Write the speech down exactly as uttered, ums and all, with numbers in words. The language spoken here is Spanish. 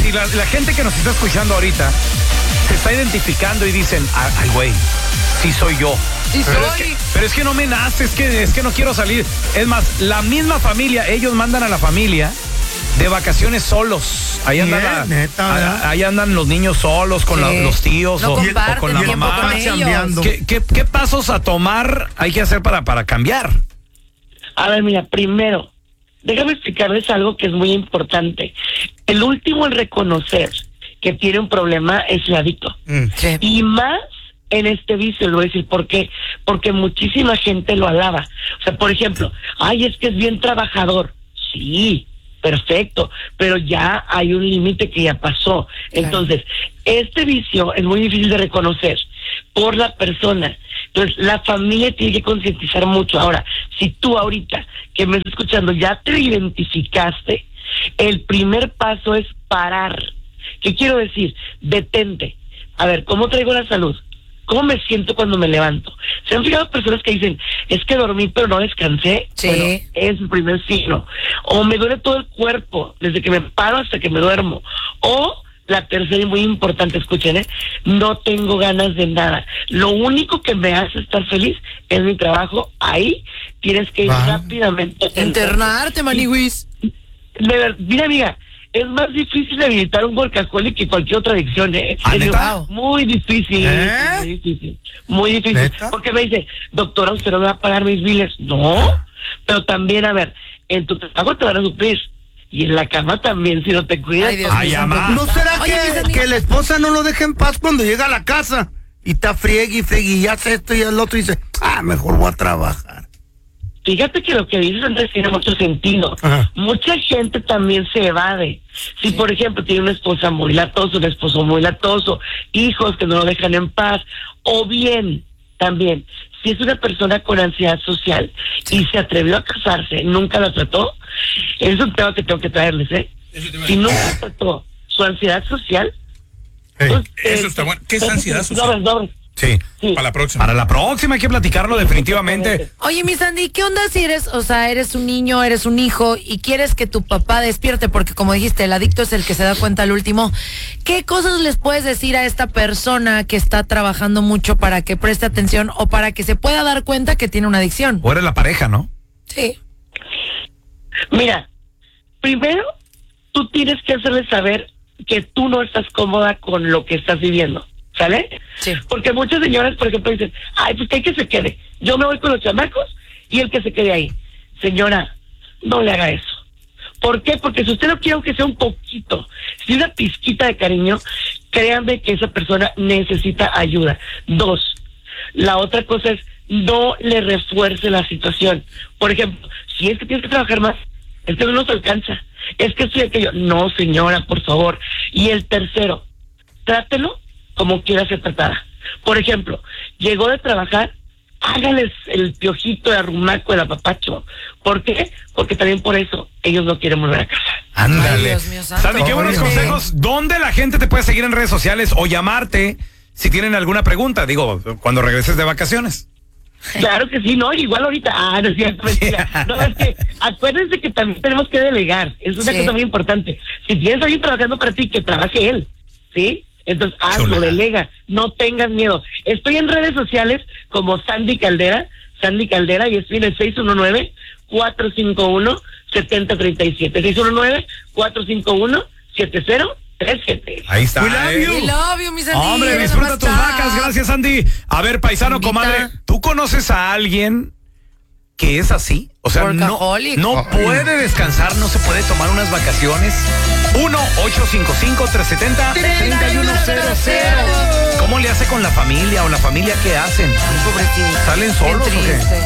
si la, la gente que nos está escuchando ahorita se está identificando y dicen, ay, güey, sí soy yo. Sí pero, soy. es que, pero es que no me nace, es que, es que no quiero salir. Es más, la misma familia, ellos mandan a la familia de vacaciones solos. Ahí andan, Bien, la, neta, ahí andan los niños solos con Sí. la, los tíos No o, comparten o con la tiempo mamá. con ellos. Chambeando. ¿Qué, qué, ¿Qué pasos a tomar hay que hacer para, para cambiar? A ver, mira, primero, déjame explicarles algo que es muy importante. El último en reconocer que tiene un problema es el adicto. Mm. Sí. Y más en este vicio, le voy a decir por qué. Porque muchísima gente lo alaba. O sea, por ejemplo, ay, es que es bien trabajador. Sí, perfecto, pero ya hay un límite que ya pasó. Entonces, este vicio es muy difícil de reconocer por la persona. Entonces, la familia tiene que concientizar mucho. Ahora, si tú ahorita que me estás escuchando ya te identificaste, el primer paso es parar. ¿Qué quiero decir? Detente. A ver, ¿cómo traigo la salud? ¿Cómo me siento cuando me levanto? ¿Se han fijado personas que dicen, es que dormí pero no descansé? Sí. Bueno, es el primer signo. O me duele todo el cuerpo, desde que me paro hasta que me duermo. O la tercera y muy importante, escuchen, ¿eh? No tengo ganas de nada. Lo único que me hace estar feliz es mi trabajo. Ahí tienes que ir Ah. rápidamente. Internarte, maniwis. De ver- mira, amiga, es más difícil evitar un workaholic que cualquier otra adicción, ¿eh? Ah, Es ¿neta? muy difícil, ¿Eh? muy difícil, muy difícil. ¿Neta? Porque me dice, doctora, ¿usted no me va a pagar mis biles? No, pero también, a ver, en tu trabajo te van a suplir. Y en la cama también, si no te cuidas. Ay, Dios Ay, mío. amá. ¿No será Oye, mis que, amigos- que la esposa no lo deja en paz cuando llega a la casa? Y está friegue y friegue y hace esto y el otro y dice, ah, mejor voy a trabajar. Fíjate que lo que dices, Andrés, tiene mucho sentido. Ajá. Mucha gente también se evade. Si, por ejemplo, tiene una esposa muy latosa, un esposo muy latoso, hijos que no lo dejan en paz, o bien, también, si es una persona con ansiedad social y se atrevió a casarse, nunca la trató, es un tema que tengo que traerles, ¿eh? Si nunca trató su ansiedad social, Hey. pues, Eso eh, está bueno. ¿Qué es pues, ansiedad social? dobles, dobles. Sí. Sí. Para la próxima. Para la próxima hay que platicarlo definitivamente. Oye, mi Sandy, ¿qué onda si eres, o sea, eres un niño, eres un hijo y quieres que tu papá despierte? Porque como dijiste, el adicto es el que se da cuenta al último. ¿Qué cosas les puedes decir a esta persona que está trabajando mucho para que preste atención o para que se pueda dar cuenta que tiene una adicción? O eres la pareja, ¿no? Sí. Mira, primero, tú tienes que hacerle saber que tú no estás cómoda con lo que estás viviendo, ¿sale? Sí. Porque muchas señoras, por ejemplo, dicen, ay, pues que hay que se quede. Yo me voy con los chamacos y el que se quede ahí. Señora, no le haga eso. ¿Por qué? Porque si usted no quiere aunque sea un poquito, si una pizquita de cariño, créanme que esa persona necesita ayuda. Dos, la otra cosa es, no le refuerce la situación. Por ejemplo, si es que tienes que trabajar más, es que no nos alcanza, es que estoy aquello. No, señora, por favor. Y el tercero, trátelo como quiera ser tratada. Por ejemplo, llegó de trabajar, hágales el piojito de arrumaco, el apapacho. ¿Por qué? Porque también por eso ellos no quieren volver a casa. Ándale. Ay, Dios mío santo. Sandy, qué buenos Órale. consejos. ¿Dónde la gente te puede seguir en redes sociales o llamarte si tienen alguna pregunta? Digo, cuando regreses de vacaciones. Claro que sí, no, igual ahorita, ah, no es cierto, mentira. No, es que acuérdense que también tenemos que delegar, es una Sí. cosa muy importante. Si tienes a alguien trabajando para ti, que trabaje él, ¿sí? Entonces, hazlo, Chulada. delega, no tengas miedo. Estoy en redes sociales como Sandy Caldera, Sandy Caldera, y estoy en el seis uno nueve, cuatro cinco uno, siete cero tres siete, seis uno nueve, cuatro cinco uno, siete cero tres siete. Ahí está. We love ¿eh? you. I love you, mi Sandy. Hombre, Eres disfruta la tus más vacas. chao. Gracias, Sandy. A ver, paisano, Invita. comadre, ¿tú conoces a alguien que es así? O sea, no, Workaholic. no puede descansar, no se puede tomar unas vacaciones. uno ocho cinco cinco, tres siete cero, tres uno cero cero. ¿Cómo le hace con la familia o la familia qué hacen? Pobrecito. ¿Salen solos Qué o qué? triste.